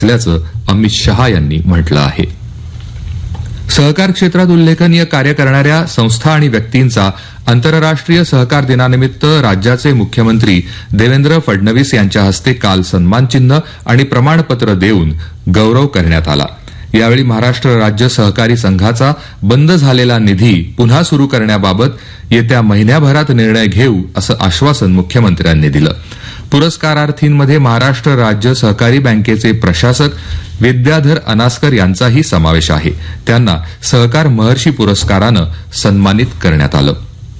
असल्याचं अमित शहा यांनी म्हटलं आहे. सहकार क्षेत्रात उल्लेखनीय कार्य करणाऱ्या संस्था आणि व्यक्तींचा आंतरराष्ट्रीय सहकार दिनानिमित्त राज्याचे मुख्यमंत्री देवेंद्र फडणवीस यांच्या हस्ते काल सन्मानचिन्ह आणि प्रमाणपत्र देऊन गौरव करण्यात आला. यावेळी महाराष्ट्र राज्य सहकारी संघाचा बंद झालेला निधी पुन्हा सुरू करण्याबाबत येत्या महिन्याभरात निर्णय घेऊ असं आश्वासन मुख्यमंत्र्यांनी दिलं. पुरस्कारार्थींमध्ये महाराष्ट्र राज्य सहकारी बँकेचे प्रशासक विद्याधर अनास्कर यांचाही समावेश आहे. त्यांना सहकार महर्षी पुरस्कारानं सन्मानित करण्यात आलं.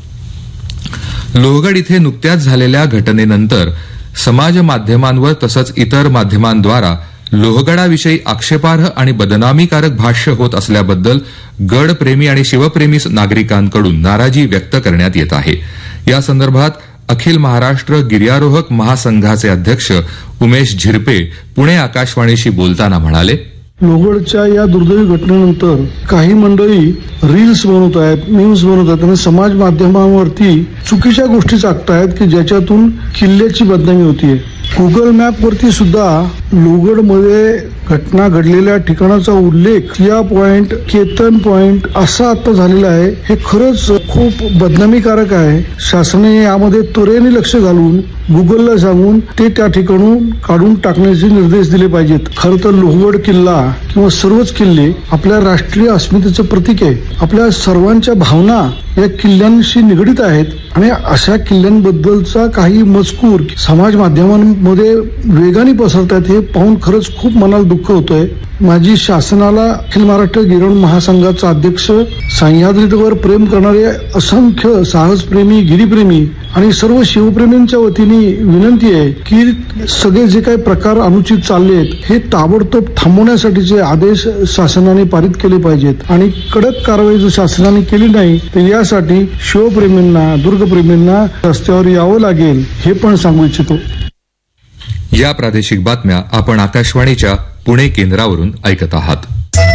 लोहगड इथे नुकत्याच झालेल्या घटनेनंतर समाज माध्यमांवर तसंच इतर माध्यमांद्वारा लोहगडाविषयी आक्षेपार्ह आणि बदनामीकारक भाष्य होत असल्याबद्दल गडप्रेमी आणि शिवप्रेमी नागरिकांकडून नाराजी व्यक्त करण्यात येत आहे. या संदर्भात अखिल महाराष्ट्र गिर्यारोहक महासंघाचे अध्यक्ष उमेश झिरपे पुणे आकाशवाणीशी बोलताना म्हणाले, लोहगडच्या या दुर्दैवी घटनेनंतर काही मंडळी रील्स बनवत आहेत, मीम्स बनवत आहेत आणि समाज माध्यमांवरती चुकीच्या गोष्टी टाकतायत की ज्याच्यातून किल्ल्याची बदनामी होतीये. गुगल मॅप वरती सुद्धा लोहगडमध्ये घटना घडलेल्या ठिकाणाचा उल्लेख या पॉइंट केतन पॉइंट असा आता झालेला आहे. हे खरंच खूप बदनामीकारक आहे. शासनाने यामध्ये त्वरेने लक्ष घालून गुगलला सांगून ते त्या ठिकाणून काढून टाकण्याचे निर्देश दिले पाहिजेत. खरं तर लोहगड किल्ला किंवा सर्वच किल्ले आपल्या राष्ट्रीय अस्मितेचं प्रतीक आहे. आपल्या सर्वांच्या भावना या किल्ल्यांशी निगडीत आहेत आणि अशा किल्ल्यांबद्दलचा काही मजकूर समाज माध्यमांमध्ये वेगाने पसरतात हे पाहून खरंच खूप मनाला दुःख होतंय. माझी शासनाला अखिल महाराष्ट्र गिरण महासंघाचा अध्यक्ष सह्याद्रीवर प्रेम करणारे असंख्य साहसप्रेमी गिरीप्रेमी आणि सर्व शिवप्रेमींच्या वतीने विनंती आहे की सगळे जे काही प्रकार अनुचित चालले आहेत हे ताबडतोब थांबवण्यासाठीचे आदेश शासनाने पारित केले पाहिजेत आणि कडक कारवाई जर शासनाने केली नाही तर यासाठी शिवप्रेमींना दुर्गप्रेमींना रस्त्यावर यावं लागेल हे पण सांगू इच्छितो. या प्रादेशिक बातम्या आपण आकाशवाणीच्या पुणे केंद्रावरून ऐकत आहात.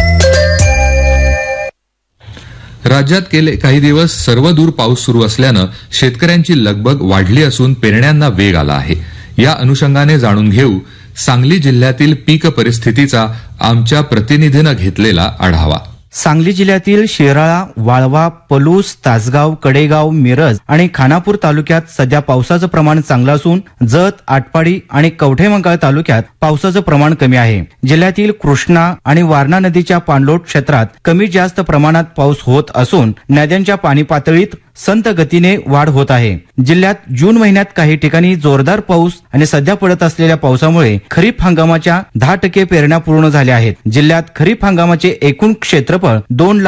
राज्यात गेले काही दिवस सर्वदूर पाऊस सुरू असल्यानं शेतकऱ्यांची लगबग वाढली असून पेरण्यांना वेग आला आहे. या अनुषंगाने जाणून घेऊ सांगली जिल्ह्यातील पीक परिस्थितीचा आमच्या प्रतिनिधीनं घेतलेला आढावा. सांगली जिल्ह्यातील शिराळा, वाळवा, पलूस, तासगाव, कडेगाव, मिरज आणि खानापूर तालुक्यात सध्या पावसाचं प्रमाण चांगलं असून जत, आटपाडी आणि कवठेमंकाळ तालुक्यात पावसाचं प्रमाण कमी आहे. जिल्ह्यातील कृष्णा आणि वारणा नदीच्या पाणलोट क्षेत्रात कमी जास्त प्रमाणात पाऊस होत असून नद्यांच्या पाणी पातळीत संत गतीने वाढ होत आहे. जिल्ह्यात जून महिन्यात काही ठिकाणी जोरदार पाऊस आणि सध्या पडत असलेल्या पावसामुळे खरीप हंगामाच्या 10% पेरण्या पूर्ण झाल्या आहेत. जिल्ह्यात खरीप हंगामाचे एकूण क्षेत्रफळ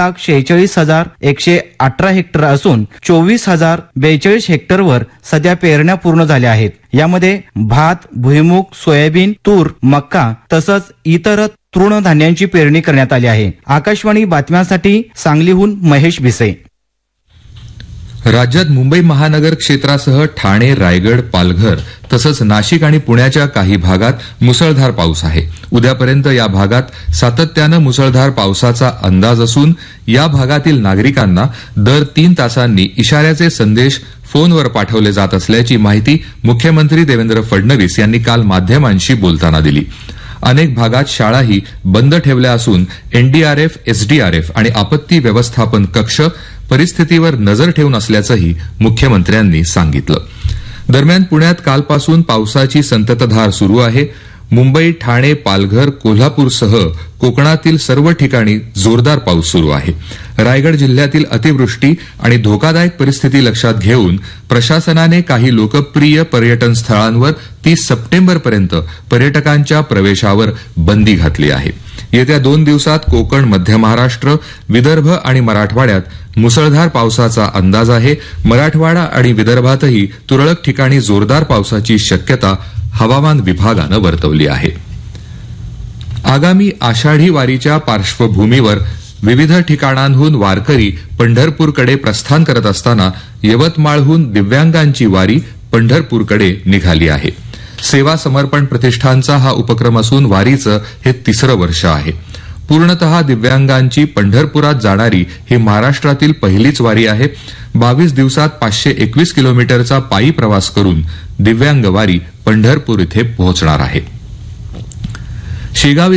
2,46,118 हेक्टर असून 24,042 हेक्टरवर सध्या पेरण्या पूर्ण झाल्या आहेत. यामध्ये भात, भुईमूग, सोयाबीन, तूर, मक्का तसंच इतर तृणधान्यांची पेरणी करण्यात आली आहे. आकाशवाणी बातम्यांसाठी सांगलीहून महेश भिसे. राज्यात मुंबई महानगर क्षेत्रासह ठाणे, रायगड, पालघर तसंच नाशिक आणि पुण्याच्या काही भागात मुसळधार पाऊस आहे. उद्यापर्यंत या भागात सातत्यानं मुसळधार पावसाचा अंदाज असून या भागातील नागरिकांना दर 3 तासांनी इशाऱ्याचे संदेश फोनवर पाठवले जात असल्याची माहिती मुख्यमंत्री देवेंद्र फडणवीस यांनी काल माध्यमांशी बोलताना दिली. अनेक भागात शाळाही बंद ठेवल्या असून एनडीआरएफ, एसडीआरएफ आणि आपत्ती व्यवस्थापन कक्ष परिस्थितीवर नजर ठेवून असल्याचंही मुख्यमंत्र्यांनी सांगितलं. दरम्यान पुण्यात कालपासून पावसाची संततधार सुरू आहे. मुंबई, ठाणे, पालघर, कोल्हापूरसह कोकणातील सर्व ठिकाणी जोरदार पाऊस सुरू आहे. रायगड जिल्ह्यातील अतिवृष्टी आणि धोकादायक परिस्थिती लक्षात घेऊन प्रशासनाने काही लोकप्रिय पर्यटन स्थळांवर 30 सप्टेंबरपर्यंत पर्यटकांच्या प्रवेशावर बंदी घातली आहे. येत्या 2 दिवसात कोकण, मध्य महाराष्ट्र, विदर्भ आणि मराठवाड्यात मुसळधार पावसाचा अंदाज आहे. मराठवाडा आणि विदर्भातही तुरळक ठिकाणी जोरदार पावसाची शक्यता हवामान विभागानं वर्तवली आहे. आगामी आषाढी वारीच्या पार्श्वभूमीवर विविध ठिकाणांहून वारकरी पंढरपूरकडे प्रस्थान करत असताना यवतमाळहून दिव्यांगांची वारी पंढरपूरकडे निघाली आहे. सेवा समर्पण प्रतिष्ठानचा हा उपक्रम असून वारीचं हे 3रं वर्ष आहे. पूर्णतः दिव्यांगांची पंढरपुरात जाणारी ही महाराष्ट्रातील पहिलीच वारी आहे. 22 दिवसात 521 किलोमीटरचा पायी प्रवास करून दिव्यांग वारी पंढरपूर इथे पोहोचणार आहे. शेगाव